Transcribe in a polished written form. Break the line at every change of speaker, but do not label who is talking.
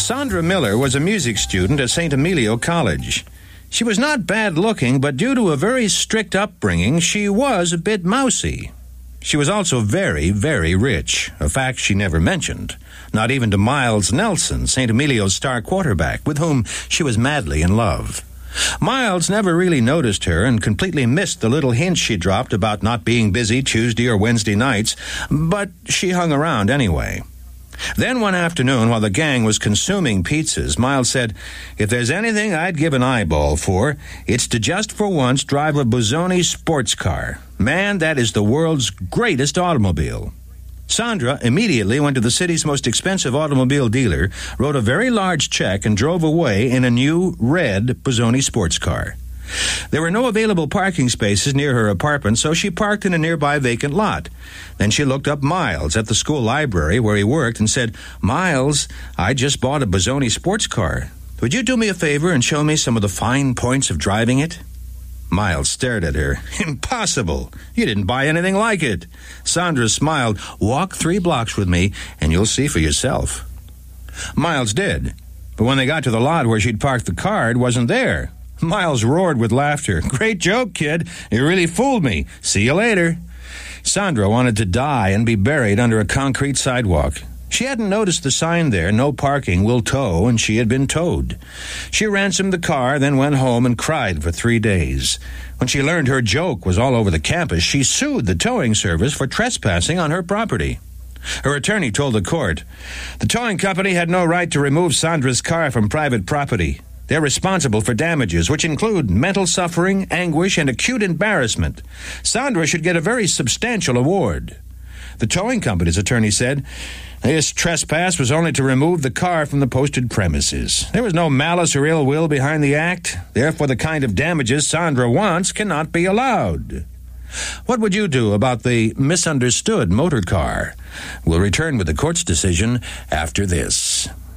Sandra Miller was a music student at St. Emilio College. She was not bad-looking, but due to a very strict upbringing, she was a bit mousy. She was also very, very rich, a fact she never mentioned, not even to Miles Nelson, St. Emilio's star quarterback, with whom she was madly in love. Miles never really noticed her and completely missed the little hints she dropped about not being busy Tuesday or Wednesday nights, but she hung around anyway. Then one afternoon, while the gang was consuming pizzas, Miles said, "If there's anything I'd give an eyeball for, it's to just for once drive a Busoni sports car. Man, that is the world's greatest automobile." Sandra immediately went to the city's most expensive automobile dealer, wrote a very large check, and drove away in a new red Busoni sports car. There were no available parking spaces near her apartment, so she parked in a nearby vacant lot. Then she looked up Miles at the school library where he worked and said, "Miles, I just bought a Busoni sports car. Would you do me a favor and show me some of the fine points of driving it?" Miles stared at her. "Impossible. You didn't buy anything like it." Sandra smiled. "Walk 3 blocks with me, and you'll see for yourself." Miles did, but when they got to the lot where she'd parked the car, it wasn't there. Miles roared with laughter. "Great joke, kid. You really fooled me. See you later." Sandra wanted to die and be buried under a concrete sidewalk. She hadn't noticed the sign there, "No parking, will tow," and she had been towed. She ransomed the car, then went home and cried for 3 days. When she learned her joke was all over the campus, she sued the towing service for trespassing on her property. Her attorney told the court, "The towing company had no right to remove Sandra's car from private property. They're responsible for damages, which include mental suffering, anguish, and acute embarrassment. Sandra should get a very substantial award." The towing company's attorney said, "This trespass was only to remove the car from the posted premises. There was no malice or ill will behind the act. Therefore, the kind of damages Sandra wants cannot be allowed." What would you do about the misunderstood motor car? We'll return with the court's decision after this.